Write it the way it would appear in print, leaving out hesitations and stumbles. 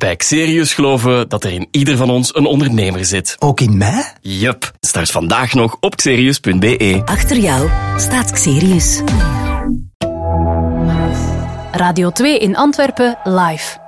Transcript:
Bij Xerius geloven we dat er in ieder van ons een ondernemer zit. Ook in mij? Yup. Start vandaag nog op xerius.be. Achter jou staat Xerius. Radio 2 in Antwerpen live.